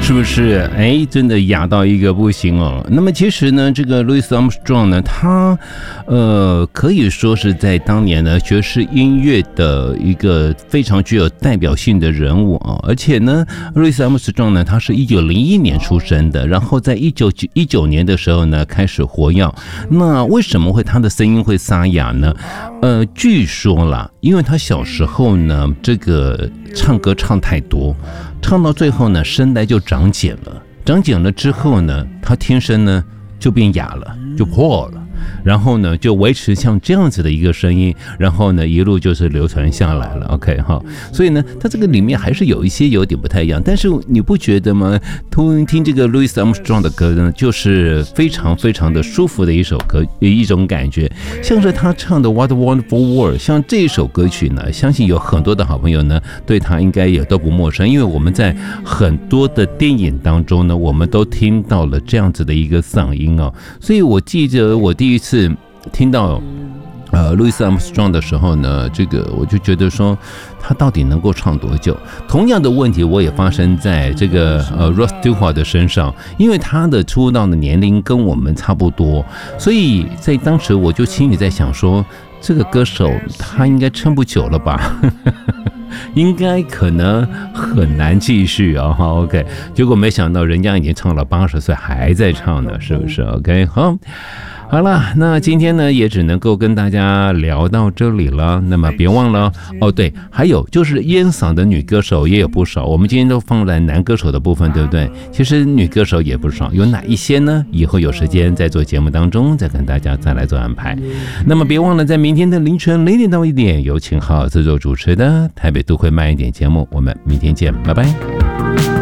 是不是？哎，真的哑到一个不行哦。那么其实呢，这个 Louis Armstrong 呢，他可以说是在当年呢爵士音乐的一个非常具有代表性的人物啊。而且呢 ，Louis Armstrong 呢，他是1901年出生的，然后在1919年的时候呢开始活跃。那为什么他的声音会沙哑呢？据说啦，因为他小时候呢，这个唱歌唱太多，唱到最后呢，声带就长茧了。长茧了之后呢，他天生呢就变哑了，就破了。然后呢，就维持像这样子的一个声音，然后呢，一路就是流传下来了。OK 哈，所以呢，它这个里面还是有一些有点不太一样，但是你不觉得吗？听这个 Louis Armstrong 的歌呢，就是非常非常的舒服的一首歌，一种感觉，像是他唱的 What a Wonderful World， 像这首歌曲呢，相信有很多的好朋友呢，对他应该也都不陌生，因为我们在很多的电影当中呢，我们都听到了这样子的一个嗓音哦，所以我记得我第一次听到Louis Armstrong 的时候呢，这个我就觉得说他到底能够唱多久？同样的问题我也发生在这个Rod Stewart 的身上，因为他的出道的年龄跟我们差不多，所以在当时我就心里在想说，这个歌手他应该撑不久了吧？应该可能很难继续啊。OK， 结果没想到人家已经唱了80岁还在唱呢，是不是 ？OK， 好了，那今天呢也只能够跟大家聊到这里了。那么别忘了哦，对，还有就是烟嗓的女歌手也有不少，我们今天都放在男歌手的部分，对不对？其实女歌手也不少，有哪一些呢？以后有时间在做节目当中再跟大家再来做安排。那么别忘了在明天的凌晨0点到1点，由秦昊制作主持的台北都会慢一点节目，我们明天见，拜拜。